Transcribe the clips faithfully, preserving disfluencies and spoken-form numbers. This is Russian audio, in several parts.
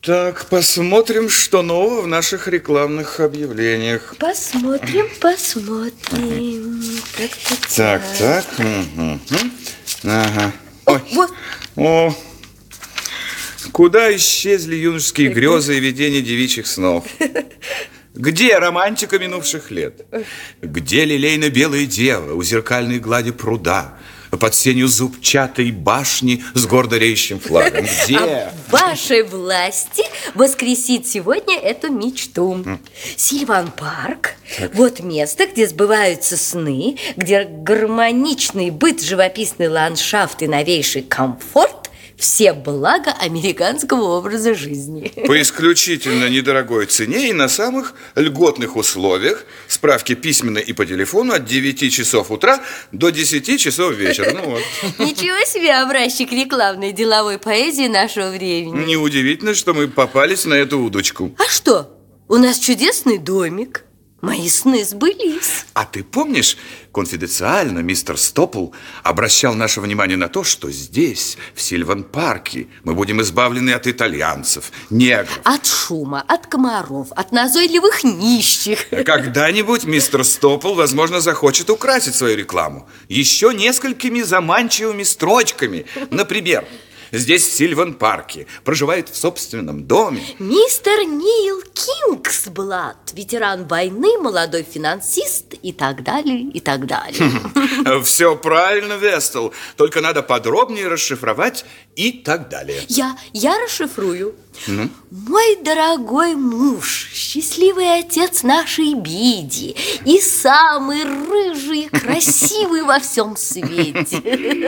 Так, посмотрим, что нового в наших рекламных объявлениях. Посмотрим, посмотрим. Так, так, так. так. Угу. Ага. Ой. Вот. О. Куда исчезли юношеские грезы и видения девичьих снов? Где романтика минувших лет? Где лилейно-белая дева у зеркальной глади пруда, под сенью зубчатой башни с гордо реющим флагом? Где? А в вашей власти воскресить сегодня эту мечту. Mm. Сильван Парк. Так. Вот место, где сбываются сны, где гармоничный быт, живописный ландшафт и новейший комфорт. Все блага американского образа жизни. По исключительно недорогой цене и на самых льготных условиях. Справки письменно и по телефону от девяти часов утра до десяти часов вечера. Ну вот. Ничего себе образчик рекламной деловой поэзии нашего времени. Неудивительно, что мы попались на эту удочку. А что? У нас чудесный домик. Мои сны сбылись. А ты помнишь, конфиденциально мистер Стопл обращал наше внимание на то, что здесь, в Сильван-парке, мы будем избавлены от итальянцев, негров. От шума, от комаров, от назойливых нищих. Когда-нибудь мистер Стопл, возможно, захочет украсить свою рекламу еще несколькими заманчивыми строчками. Например... Здесь, в Сильван-парке, проживает в собственном доме мистер Нил Кингсблад, ветеран войны, молодой финансист и так далее, и так далее. Все правильно, Вестл, только надо подробнее расшифровать и так далее. Я, я расшифрую. Ну? Мой дорогой муж, счастливый отец нашей Биди и самый рыжий и красивый во всем свете.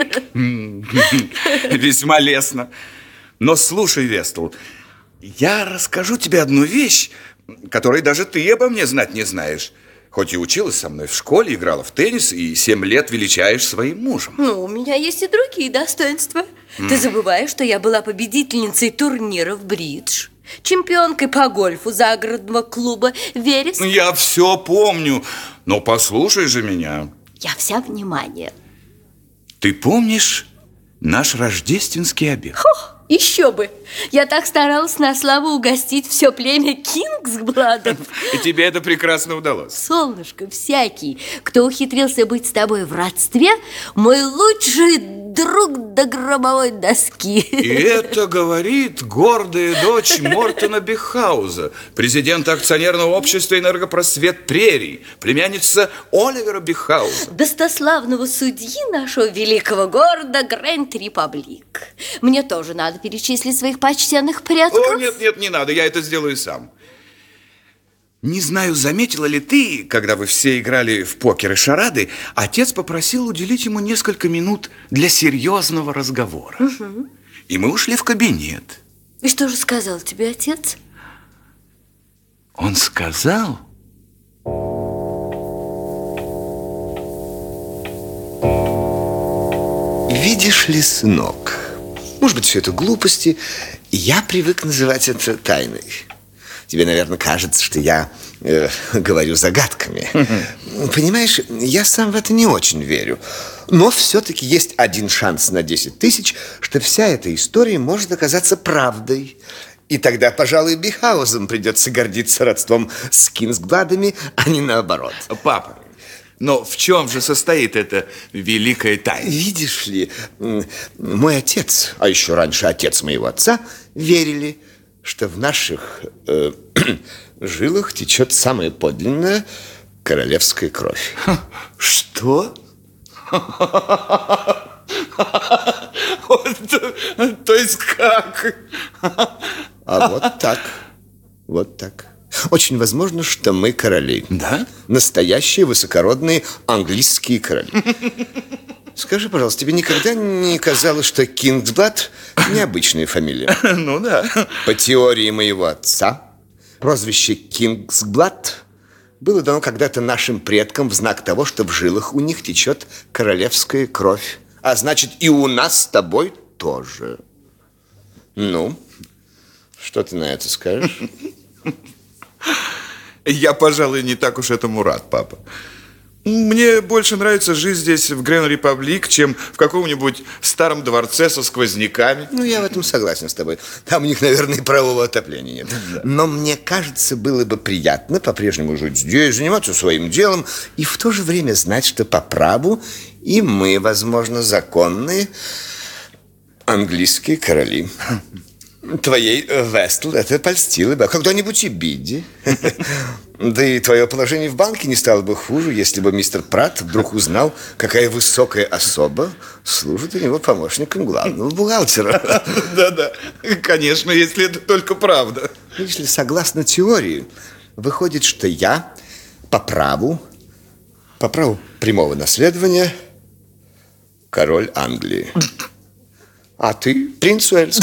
Весьма лестно. Но слушай, Вестл, я расскажу тебе одну вещь, которой даже ты обо мне знать не знаешь. Хоть и училась со мной в школе, играла в теннис и семь лет величаешь своим мужем. Ну, у меня есть и другие достоинства. Mm. Ты забываешь, что я была победительницей турнира в бридж, чемпионкой по гольфу загородного клуба «Вереск». Я все помню, но послушай же меня. Я вся внимание. Ты помнишь наш рождественский обед? Хо, еще бы! Я так старалась на славу угостить все племя Кингсбладов. И тебе это прекрасно удалось. Солнышко, всякий, кто ухитрился быть с тобой в родстве, мой лучший друг до гробовой доски. И это говорит гордая дочь Мортона Бихауза, президента акционерного общества «Энергопросвет Прерий», племянница Оливера Бихауза, достославного судьи нашего великого города Грэнд Репаблик. Мне тоже надо перечислить своих почтенных предков. О, нет, нет, не надо, я это сделаю сам. Не знаю, заметила ли ты, когда вы все играли в покер и шарады, отец попросил уделить ему несколько минут для серьезного разговора. Угу. И мы ушли в кабинет. И что же сказал тебе отец? Он сказал... Видишь ли, сынок, может быть, все это глупости, я привык называть это тайной. Тебе, наверное, кажется, что я э, говорю загадками. Понимаешь, я сам в это не очень верю. Но все-таки есть один шанс на десять тысяч, что вся эта история может оказаться правдой. И тогда, пожалуй, Бихаузам придется гордиться родством с Кингсбладами, а не наоборот. Папа, но в чем же состоит эта великая тайна? Видишь ли, мой отец, а еще раньше отец моего отца, верили, что в наших э, жилах течет самая подлинная королевская кровь. Что? То есть как? А вот так, вот так. Очень возможно, что мы короли. Да? Настоящие высокородные английские короли. Скажи, пожалуйста, тебе никогда не казалось, что Кингсблад необычная фамилия? Ну да. По теории моего отца, прозвище Кингсблад было дано когда-то нашим предкам в знак того, что в жилах у них течет королевская кровь. А значит, и у нас с тобой тоже. Ну, что ты на это скажешь? Я, пожалуй, не так уж этому рад, папа. Мне больше нравится жить здесь, в Грен-Репаблик, чем в каком-нибудь старом дворце со сквозняками. Ну, я в этом согласен с тобой. Там у них, наверное, и правового отопления нет. Но мне кажется, было бы приятно по-прежнему жить здесь, заниматься своим делом и в то же время знать, что по праву и мы, возможно, законные английские короли. Твоей Вестл это польстило бы. А когда-нибудь и Бидди. Да и твое положение в банке не стало бы хуже, если бы мистер Пратт вдруг узнал, какая высокая особа служит у него помощником главного бухгалтера. Да-да, конечно, если это только правда. Если согласно теории, выходит, что я по праву, по праву прямого наследования король Англии. А ты принц Уэльский.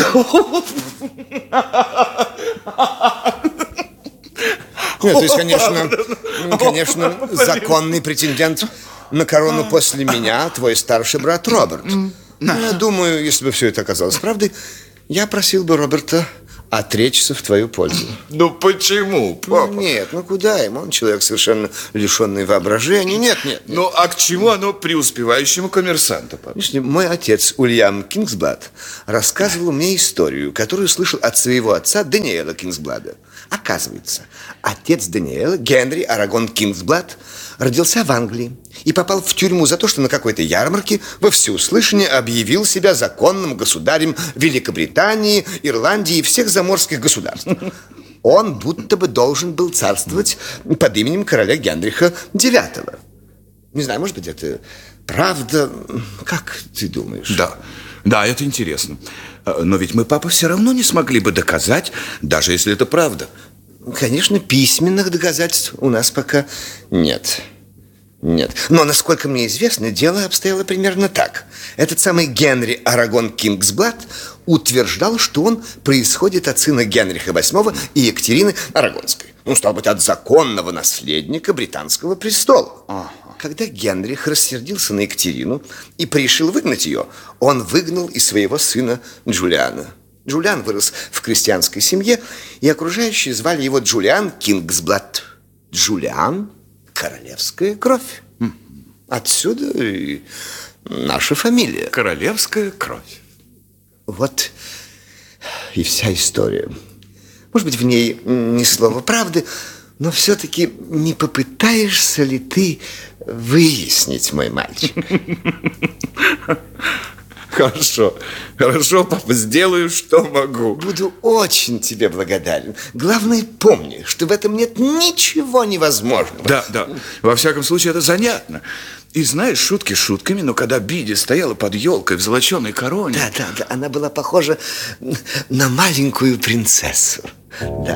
Нет, то есть, конечно, конечно, законный претендент на корону после меня, твой старший брат Роберт. Но я думаю, если бы все это оказалось правдой, я просил бы Роберта отречься в твою пользу. Ну почему, папа? Ну, нет, ну куда ему? Он человек совершенно лишенный воображения. Нет, нет, нет. Ну а к чему оно преуспевающему коммерсанту, папа? Видишь ли, мой отец Уильям Кингсблад рассказывал мне историю, которую слышал от своего отца Даниэла Кингсблада. Оказывается, отец Даниэла, Генри Арагон Кингсблад, родился в Англии и попал в тюрьму за то, что на какой-то ярмарке во всеуслышание объявил себя законным государем Великобритании, Ирландии и всех заморских государств. Он будто бы должен был царствовать под именем короля Генриха девятого. Не знаю, может быть, это правда. Как ты думаешь? Да, да, это интересно. Но ведь мы, папа, все равно не смогли бы доказать, даже если это правда. Конечно, письменных доказательств у нас пока нет. Нет. Но, насколько мне известно, дело обстояло примерно так. Этот самый Генри Арагон Кингсблад утверждал, что он происходит от сына Генриха восьмого и Екатерины Арагонской. Ну, стало быть, от законного наследника британского престола. Ага. Когда Генрих рассердился на Екатерину и порешил выгнать ее, он выгнал и своего сына Джулиана. Джулиан вырос в крестьянской семье, и окружающие звали его Джулиан Кингсблад. Джулиан – королевская кровь. Отсюда и наша фамилия. Королевская кровь. Вот и вся история. Может быть, в ней ни слова правды, но все-таки не попытаешься ли ты выяснить, мой мальчик? Хорошо, хорошо, папа, сделаю, что могу. Буду очень тебе благодарен. Главное, помни, что в этом нет ничего невозможного. Да, да, во всяком случае, это занятно. И знаешь, шутки шутками, но когда Бидди стояла под елкой в золоченой короне... Да, да, да, она была похожа на маленькую принцессу. Да.